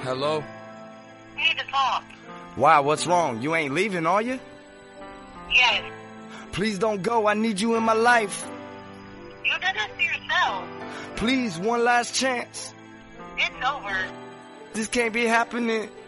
Hello? We need to talk. Why, what's wrong? You ain't leaving, are you? Yes. Please don't go, I need you in my life. You did this to yourself. Please, one last chance. It's over. This can't be happening.